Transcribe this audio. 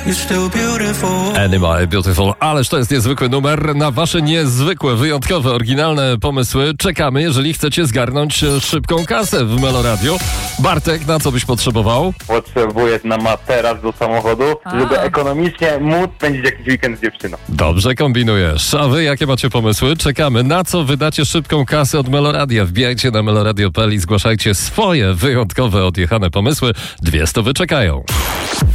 Animal Beautiful. Ależ to jest niezwykły numer. Na wasze niezwykłe, wyjątkowe, oryginalne pomysły czekamy, jeżeli chcecie zgarnąć szybką kasę w Meloradio. Bartek, na co byś potrzebował? Potrzebuję na materac do samochodu, żeby ekonomicznie móc spędzić jakiś weekend z dziewczyną. Dobrze kombinujesz. A wy jakie macie pomysły? Czekamy. Na co wydacie szybką kasę od Meloradia? Wbijajcie na meloradio.pl i zgłaszajcie swoje wyjątkowe, odjechane pomysły. 200 wyczekają.